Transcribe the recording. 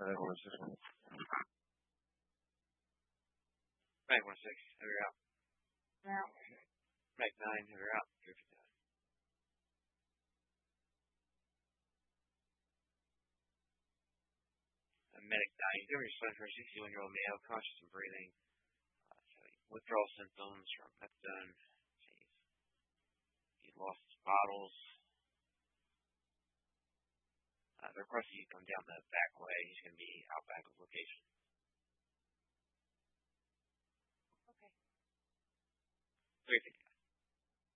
Mag 16, have her out. Now. Mag 9, have her out. Medic 9, he's doing respond for a 61-year-old male, conscious and breathing. Withdrawal symptoms from methadone. He lost his bottles. The request is come down the back way. He's going to be out back of location. Okay. 350.